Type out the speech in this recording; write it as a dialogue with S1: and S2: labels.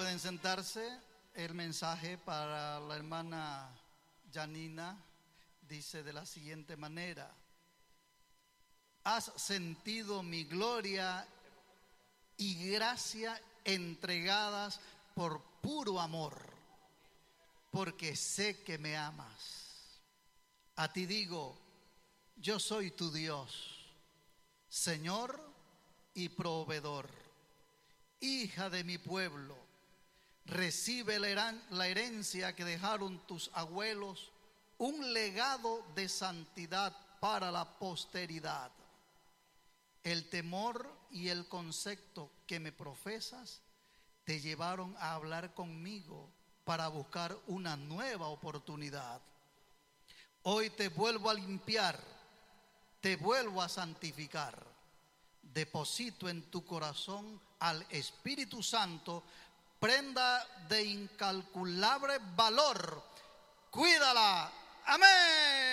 S1: pueden sentarse. El mensaje para la hermana Janina dice de la siguiente manera: has sentido mi gloria y gracia entregadas por puro amor, porque sé que me amas. A ti digo, yo soy tu Dios, Señor y proveedor. Hija de mi pueblo, recibe la herencia que dejaron tus abuelos, un legado de santidad para la posteridad. El temor y el concepto que me profesas te llevaron a hablar conmigo para buscar una nueva oportunidad. Hoy te vuelvo a limpiar, te vuelvo a santificar. Deposito en tu corazón al Espíritu Santo, prenda de incalculable valor. Cuídala. Amén.